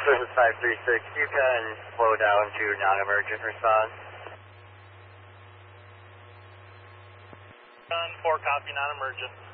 This is 536. You can slow down to non-emergent response. 4, copy, non-emergent.